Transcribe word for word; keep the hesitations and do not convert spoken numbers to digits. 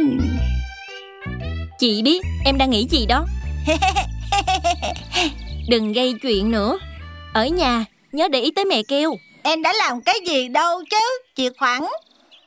Chị biết em đang nghĩ gì đó. Đừng gây chuyện nữa. Ở nhà nhớ để ý tới mẹ kêu. Em đã làm cái gì đâu chứ, chị Khoản.